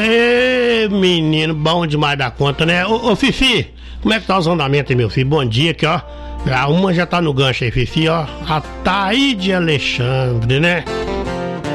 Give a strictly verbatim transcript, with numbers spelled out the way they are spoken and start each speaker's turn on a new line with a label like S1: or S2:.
S1: Ê, menino, bom demais da conta, né? Ô, ô Fifi, como é que tá os andamentos aí, meu filho? Bom dia aqui, ó. A uma já tá no gancho aí, Fifi, ó. A Taíde Alexandre, né?